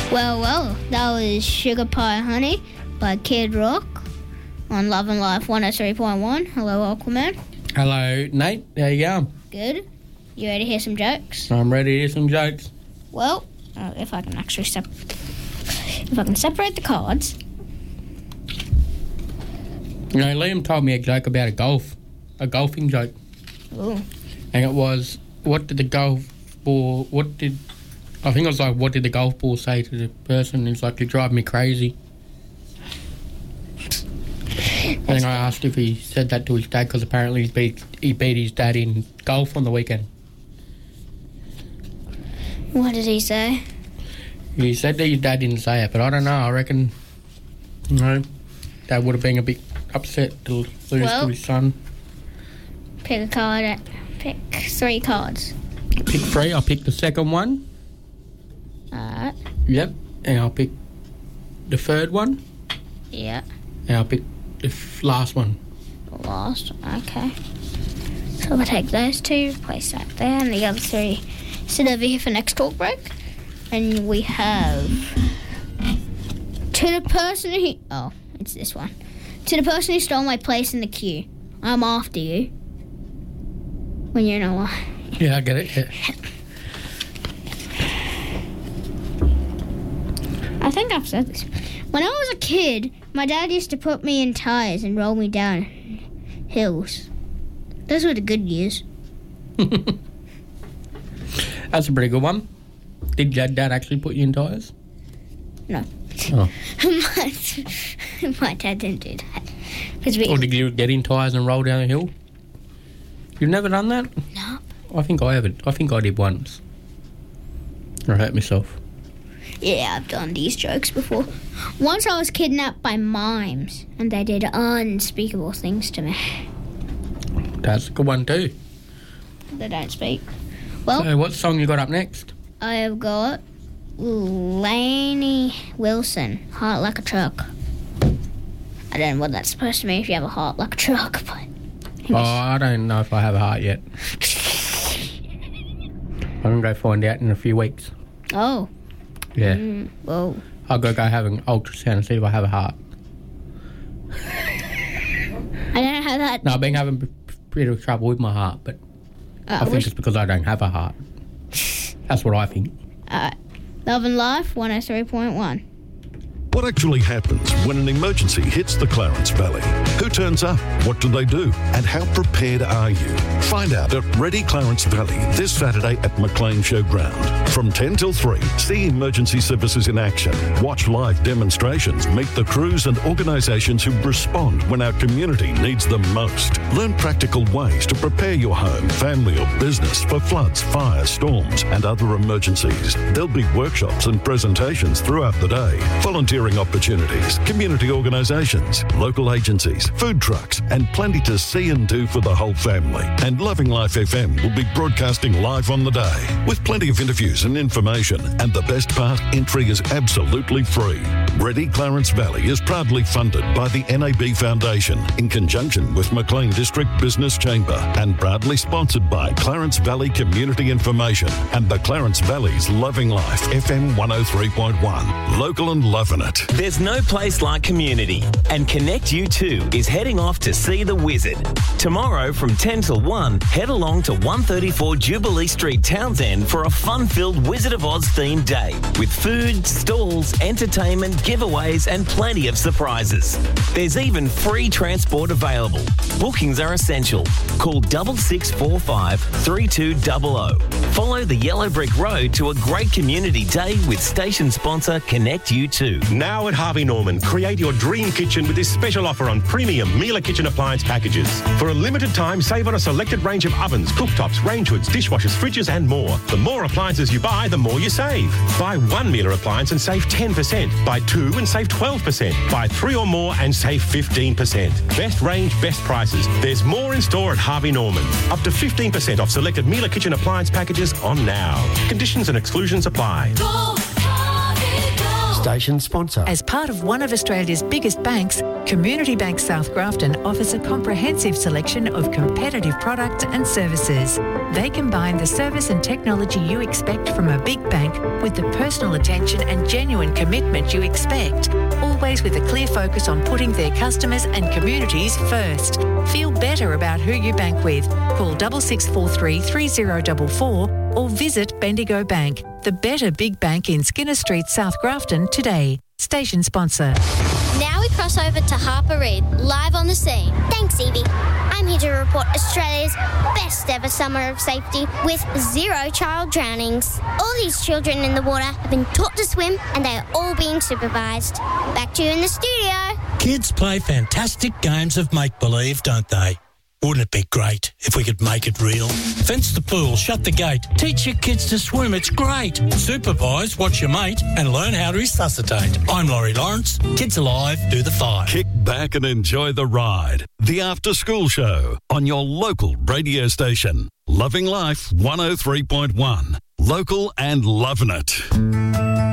Well, that was Sugar Pie Honey by Kid Rock on Love and Life 103.1. Hello, Aquaman. Hello, Nate. How you going? Good. You ready to hear some jokes? I'm ready to hear some jokes. Well, if I can actually separate the cards. You know, Liam told me a joke about a golfing joke. Ooh. And it was, what did the golf ball say to the person? He's like, you drive me crazy. And then I asked if he said that to his dad because apparently he beat his dad in golf on the weekend. What did he say? He said that his dad didn't say it, but I don't know. I reckon, Dad would have been a bit upset to lose to his son. Pick a card. Pick 3 cards. Pick 3. I'll pick the second one. Alright. Yep. And I'll pick the third one. Yeah. And I'll pick the last one. Last. Okay. So we'll take those 2, place that there, and the other 3 sit over here for next talk break. And we have to the person who... Oh, it's this one. To the person who stole my place in the queue. I'm after you. When you know why. Yeah, I get it. Yeah. I think I've said this. When I was a kid, my dad used to put me in tyres and roll me down hills. Those were the good years. That's a pretty good one. Did your dad actually put you in tyres? No. Oh. My dad didn't do that. Or did you get in tyres and roll down a hill? You've never done that? No. I think I haven't. I think I did once. I hurt myself. Yeah, I've done these jokes before. Once I was kidnapped by mimes, and they did unspeakable things to me. That's a good one too. They don't speak. Well, so what song you got up next? I have got Lainey Wilson, Heart Like a Truck. I don't know what that's supposed to mean if you have a heart like a truck, but... I don't know if I have a heart yet. I'm going to go find out in a few weeks. Oh. Yeah. Whoa. I'll go have an ultrasound and see if I have a heart. I don't know how that... No, I've been having a bit of trouble with my heart, but I think it's because I don't have a heart. That's what I think. Love and Life, 103.1. What actually happens when an emergency hits the Clarence Valley? Who turns up? What do they do? And how prepared are you? Find out at Ready Clarence Valley this Saturday at McLean Showground. From 10 till 3, see emergency services in action. Watch live demonstrations, meet the crews and organisations who respond when our community needs them most. Learn practical ways to prepare your home, family or business for floods, fires, storms and other emergencies. There'll be workshops and presentations throughout the day. Volunteering opportunities, community organisations, local agencies, food trucks, and plenty to see and do for the whole family. And Loving Life FM will be broadcasting live on the day with plenty of interviews and information. And the best part, entry is absolutely free. Ready Clarence Valley is proudly funded by the NAB Foundation in conjunction with McLean District Business Chamber and proudly sponsored by Clarence Valley Community Information and the Clarence Valley's Loving Life FM 103.1. Local and loving it. There's no place like community, and Connect U2 is heading off to see the Wizard. Tomorrow from 10 till 1, head along to 134 Jubilee Street, Townsend for a fun-filled Wizard of Oz themed day with food, stalls, entertainment, giveaways and plenty of surprises. There's even free transport available. Bookings are essential. Call 6645 3200. Follow the Yellow Brick Road to a great community day with station sponsor Connect U2. Now at Harvey Norman, create your dream kitchen with this special offer on premium Miele kitchen appliance packages. For a limited time, save on a selected range of ovens, cooktops, range hoods, dishwashers, fridges and more. The more appliances you buy, the more you save. Buy one Miele appliance and save 10%. Buy two and save 12%. Buy 3 or more and save 15%. Best range, best prices. There's more in store at Harvey Norman. Up to 15% off selected Miele kitchen appliance packages on now. Conditions and exclusions apply. Station sponsor. As part of one of Australia's biggest banks, Community Bank South Grafton offers a comprehensive selection of competitive products and services. They combine the service and technology you expect from a big bank with the personal attention and genuine commitment you expect, always with a clear focus on putting their customers and communities first. Feel better about who you bank with. Call 6643 3044 or visit Bendigo Bank, the better big bank in Skinner Street, South Grafton today. Station sponsor. Now we cross over to Harper Reid, live on the scene. Thanks, Evie. I'm here to report Australia's best ever summer of safety with 0 child drownings. All these children in the water have been taught to swim and they are all being supervised. Back to you in the studio. Kids play fantastic games of make-believe, don't they? Wouldn't it be great if we could make it real? Fence the pool, shut the gate, teach your kids to swim, it's great. Supervise, watch your mate, and learn how to resuscitate. I'm Laurie Lawrence. Kids Alive, do the 5. Kick back and enjoy the ride. The After School Show on your local radio station. Loving Life 103.1. Local and loving it.